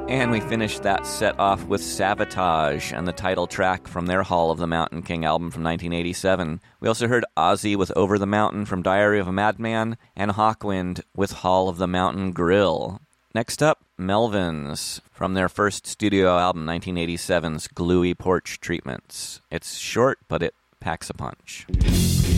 And we finished that set off with Savatage and the title track from their Hall of the Mountain King album from 1987. We also heard Ozzy with Over the Mountain from Diary of a Madman and Hawkwind with Hall of the Mountain Grill. Next up, Melvins from their first studio album, 1987's Gluey Porch Treatments. It's short, but it packs a punch.